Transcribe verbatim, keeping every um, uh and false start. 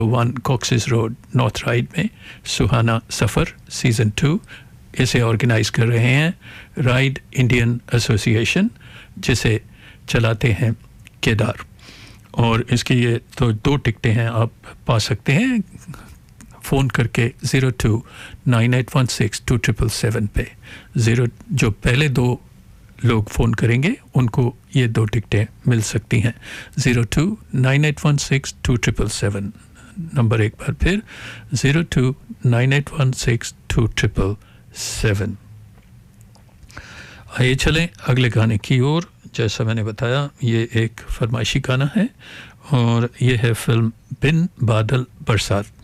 One कॉक्सेस road north ride में सुहाना सफ़र season two इसे organise कर रहे हैं राइड इंडियन एसोसिएशन, जिसे चलाते हैं केदार। और इसकी ये तो दो टिकटें हैं, आप पा सकते हैं फ़ोन करके zero two nine eight one six to triple seven पे। ज़ीरो जो पहले दो लोग फ़ोन करेंगे उनको ये दो टिकटें मिल सकती हैं। Zero two nine eight one six to triple seven, number एक बार फिर zero two nine eight one six to triple seven. आइए चलें अगले गाने की ओर। जैसा मैंने बताया ये एक फरमाइशी गाना है और ये है फिल्म बिन बादल बरसात